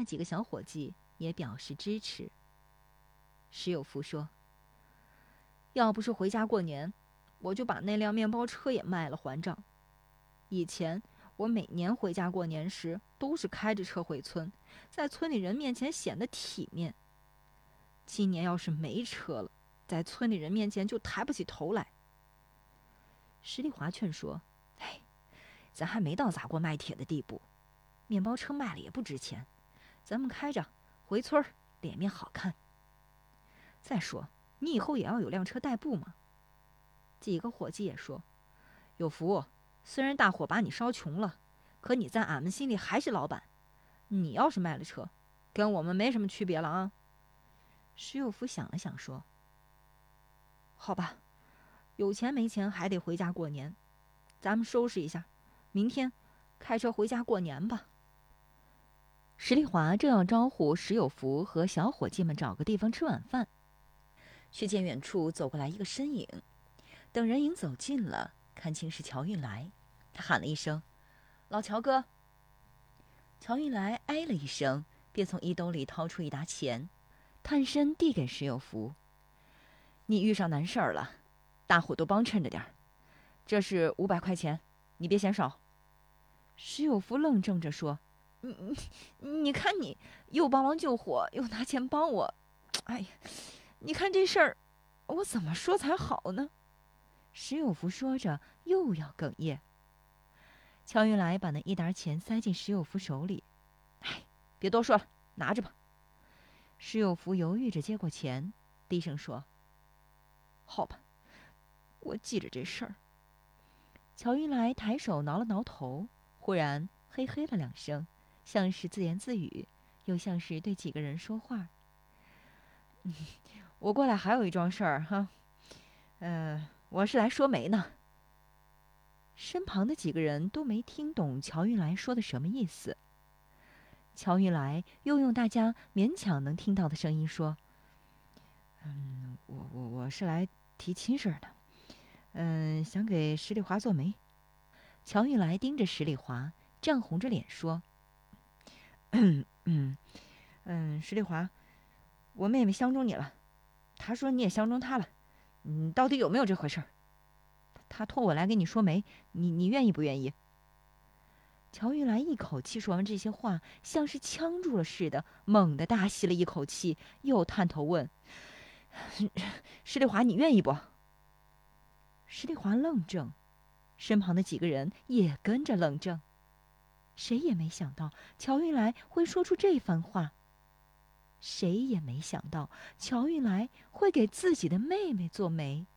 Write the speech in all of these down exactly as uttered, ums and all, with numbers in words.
几个小伙计也表示支持。石有福说：“要不是回家过年，我就把那辆面包车也卖了还账。以前我每年回家过年时都是开着车回村，在村里人面前显得体面。今年要是没车了，在村里人面前就抬不起头来。”石丽华劝说：“哎，咱还没到砸锅卖铁的地步，面包车卖了也不值钱，咱们开着回村儿，脸面好看。再说，你以后也要有辆车代步嘛。”几个伙计也说：“有福，虽然大伙把你烧穷了，可你在俺们心里还是老板。你要是卖了车，跟我们没什么区别了啊。”石有福想了想说：“好吧，有钱没钱还得回家过年，咱们收拾一下，明天开车回家过年吧。”石丽华正要招呼石有福和小伙计们找个地方吃晚饭，却见远处走过来一个身影。等人影走近了，看清是乔运来，他喊了一声：“老乔哥！”乔运来哎了一声，便从衣兜里掏出一沓钱，探身递给石有福：“你遇上难事儿了，大伙都帮衬着点儿。这是五百块钱，你别嫌少。”石有福愣怔着说：“你你你看你又帮忙救火，又拿钱帮我，哎呀，你看这事儿，我怎么说才好呢？”石有福说着又要哽咽。乔运来把那一沓钱塞进石有福手里：“哎，别多说了，拿着吧。”石有福犹豫着接过钱，低声说：“好吧，我记着这事儿。”乔运来抬手挠了挠头，忽然嘿嘿了两声，像是自言自语，又像是对几个人说话。嗯，我过来还有一桩事儿哈，呃，我是来说媒呢。身旁的几个人都没听懂乔运来说的什么意思。乔运来又用大家勉强能听到的声音说：“嗯，我我我是来提亲事儿的，嗯，想给石丽华做媒。”乔运来盯着石丽华，涨红着脸说：“嗯嗯嗯，石丽华，我妹妹相中你了，她说你也相中她了，嗯，到底有没有这回事儿？她托我来给你说媒，你你愿意不愿意？”乔运来一口气说完这些话，像是呛住了似的，猛地大吸了一口气，又探头问：“石丽华，你愿意不？”石丽华愣怔，身旁的几个人也跟着愣怔。谁也没想到乔运来会说出这番话，谁也没想到乔运来会给自己的妹妹做媒。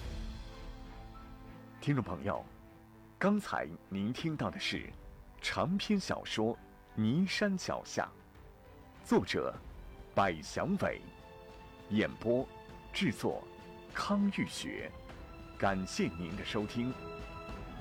听众朋友，刚才您听到的是长篇小说《尼山脚下》，作者百祥伟，演播制作康玉学。感谢您的收听。